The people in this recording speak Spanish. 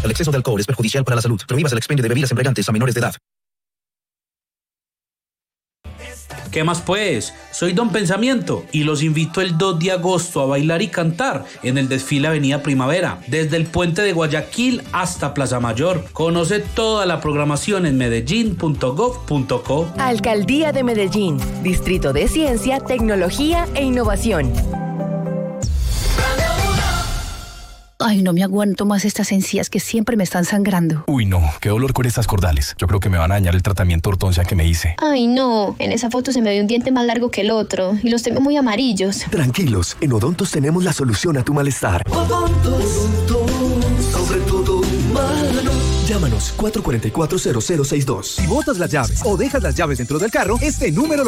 El exceso de alcohol es perjudicial para la salud. Prohíbas el expendio de bebidas embriagantes a menores de edad. ¿Qué más pues? Soy Don Pensamiento y los invito el 2 de agosto a bailar y cantar en el desfile Avenida Primavera, desde el puente de Guayaquil hasta Plaza Mayor. Conoce toda la programación en medellin.gov.co. Alcaldía de Medellín, Distrito de Ciencia, Tecnología e Innovación. Ay, no me aguanto más estas encías que siempre me están sangrando. Uy, no, qué dolor con estas cordales. Yo creo que me van a dañar el tratamiento ortodoncia que me hice. Ay, no, en esa foto se me ve un diente más largo que el otro y los tengo muy amarillos. Tranquilos, en Odontos tenemos la solución a tu malestar. Odontos, sobre todo humano. Llámanos 444-0062. Si botas las llaves o dejas las llaves dentro del carro, este número